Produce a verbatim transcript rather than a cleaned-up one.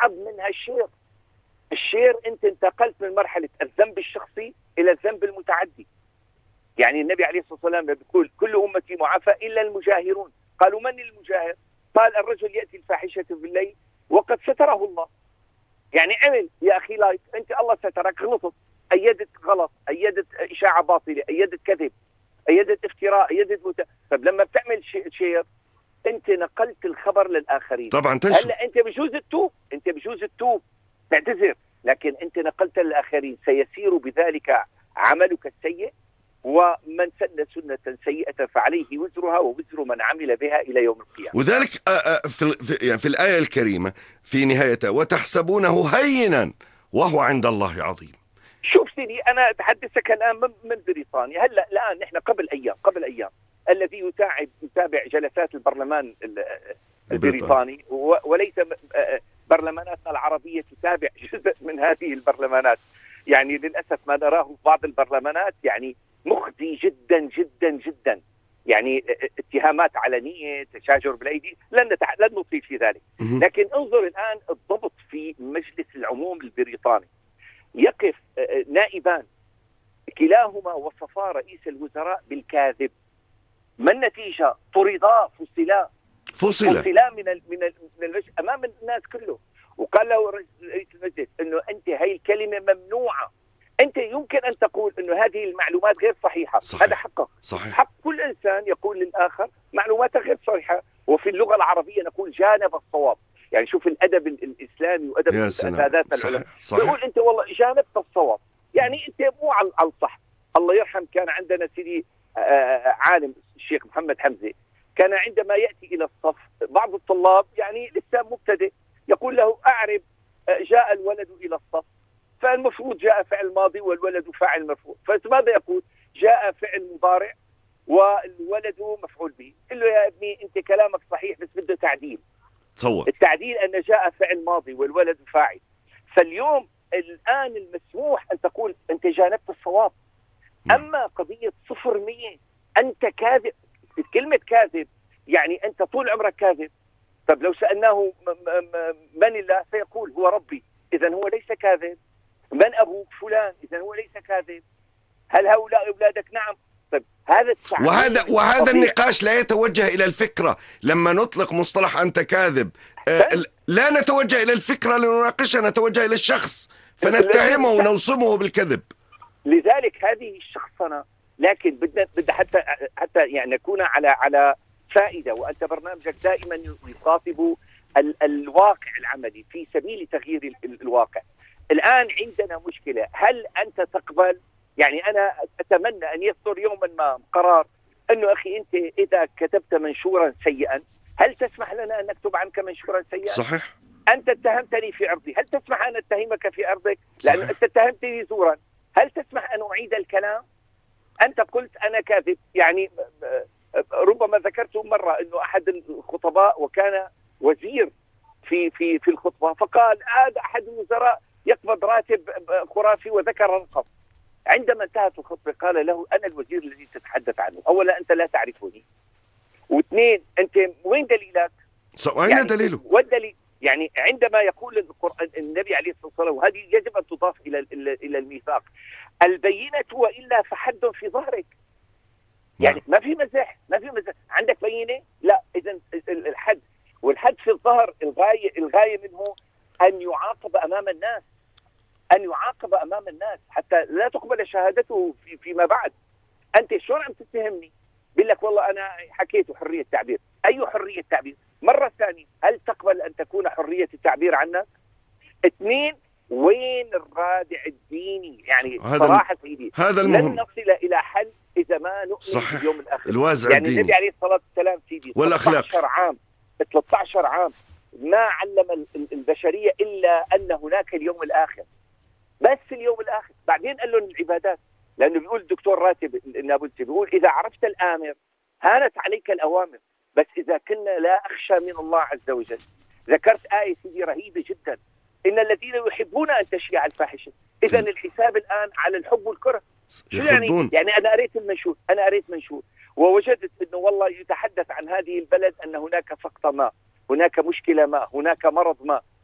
أصعب منها الشير. الشير أنت انتقلت من مرحلة الذنب الشخصي إلى الذنب المتعدي. يعني النبي عليه الصلاة والسلام بيقول كل أمتي معافى إلا المجاهرون. قالوا من المجاهر؟ قال الرجل يأتي الفاحشة في الليل وقد ستره الله. يعني عمل يا أخي لايك، أنت الله سترك، غلطت، أيدت غلط، أيدت إشاعة باطلة، أيدت كذب، أيدت افتراء، أيدت مت... طب لما بتعمل شير أنت نقلت الخبر للآخرين. طبعا تنشر. هلا أنت بجوز التوب، أنت بجوز التوب تعتذر، لكن أنت نقلت للآخرين، سيسير بذلك عملك السيء، ومن سن سنة سيئة فعليه وزرها ووزر من عمل بها إلى يوم القيامة. وذلك في, يعني في الآية الكريمة في نهايتها وتحسبونه هينا وهو عند الله عظيم. شوف سيدي، أنا أتحدثك الآن من بريطانيا. هلا الآن نحن قبل أيام قبل أيام الذي يتابع يتابع جلسات البرلمان البريطاني وليس برلماناتنا العربية تتابع جزء من هذه البرلمانات. يعني للأسف ما نراه في بعض البرلمانات يعني مخزي جدا جدا جدا. يعني اتهامات علنية، تشاجر بالأيدي، لن نتع... لن نطيل في ذلك. لكن انظر الآن الضبط في مجلس العموم البريطاني. يقف نائبان كلاهما وصفا رئيس الوزراء بالكاذب. ما النتيجة؟ طردا، فصلا فصلا فصلا من ال... من ال... من المجلس امام الناس كله. وقال له رئيس المجلس انه انت هاي الكلمة ممنوعة. انت يمكن ان تقول انه هذه المعلومات غير صحيحة. صحيح. هذا حقك. صحيح. حق كل انسان يقول للاخر معلومات غير صحيحة. وفي اللغة العربية نقول جانب الصواب. يعني شوف الادب الاسلامي وادب سادات العلماء، يقول انت والله جانبت الصواب، يعني انت مو على الصح. الله يرحم كان عندنا سيدي عالم الشيخ محمد حمزة، كان عندما ياتي الى الصف بعض الطلاب يعني لسه مبتدئ يقول له اعرب جاء الولد الى الصف، فالمفروض جاء فعل ماضي والولد فاعل مرفوع، فماذا يقول؟ جاء فعل مضارع والولد مفعول به. قل له يا ابني انت كلامك صحيح بس بده تعديل. تصور التعديل أن جاء فعل ماضي والولد فاعل. فاليوم الآن المسموح أن تقول أنت جانبت الصواب. أما قضية صفر مية أنت كاذب، كلمة كاذب يعني أنت طول عمرك كاذب. طب لو سألناه من الله سيقول هو ربي، إذن هو ليس كاذب. من أبوك؟ فلان، إذن هو ليس كاذب. هل هؤلاء أولادك؟ نعم. هذا وهذا وهذا النقاش لا يتوجه إلى الفكرة. لما نطلق مصطلح أنت كاذب آه لا نتوجه إلى الفكرة لنناقشها، نتوجه إلى الشخص فنتهمه ونوصمه بالكذب. لذلك هذه الشخصنة. لكن بدنا بدنا حتى حتى يعني نكون على على فائدة، وأنت برنامجك دائما يخاطب ال الواقع العملي في سبيل تغيير ال الواقع. الآن عندنا مشكلة، هل أنت تقبل؟ يعني أنا أتمنى أن يصدر يوما ما قرار أنه أخي أنت إذا كتبت منشورا سيئا هل تسمح لنا أن نكتب عنك منشورا سيئا؟ صحيح. أنت اتهمتني في عرضي، هل تسمح أن أتهمك في عرضك؟ لأن أنت اتهمتني زورا، هل تسمح أن أعيد الكلام؟ أنت قلت أنا كاذب. يعني ربما ذكرت مرة أنه أحد الخطباء وكان وزير في في في الخطبة، فقال هذا أحد الوزراء يقبض راتب خرافي وذكر رقم. عندما انتهت الخطبة قال له أنا الوزير الذي تتحدث عنه. أولا أنت لا تعرفني، واثنين أنت وين دليلك؟ وين يعني دليله؟ والدليل يعني عندما يقول القرآن النبي عليه الصلاة والسلام، وهذه يجب أن تضاف إلى إلى الميثاق، البينة وإلا فحد في ظهرك. يعني ما في مزح، ما في مزح. عندك بينة؟ لا، إذن الحد، والحد في الظهر الغاية الغاية منه أن يعاقب أمام الناس، أن يعاقب أمام الناس حتى لا تقبل شهادته في فيما بعد. أنت شلون عم تتهمني؟ بيقول لك والله أنا حكيت حرية تعبير. أي حرية تعبير؟ مرة ثانية، هل تقبل أن تكون حرية التعبير عنك؟ اثنين، وين الرادع الديني؟ يعني صراحة سيدي هذا المهم. لن نصل إلى حل إذا ما نؤمن باليوم الآخر. الوازع يعني الديني. النبي عليه الصلاة والسلام سيدي والأخلاق. ثلاثة عشر عام ثلاثة عشر عام ما علم البشرية إلا أن هناك اليوم الآخر، بس اليوم الآخر. بعدين قال لهم العبادات، لأنه بيقول الدكتور راتب النابلسي بيقول إذا عرفت الآمر هانت عليك الأوامر، بس إذا كنا لا أخشى من الله عز وجل. ذكرت آية سيدي رهيبة جدا، إن الذين يحبون أن تشيع الفاحشة. إذا الحساب الآن على الحب والكره. شو يعني؟ يعني أنا قريت المنشور، أنا قريت منشور ووجدت إنه والله يتحدث عن هذه البلد أن هناك سقط ما، هناك مشكلة ما، هناك مرض ما.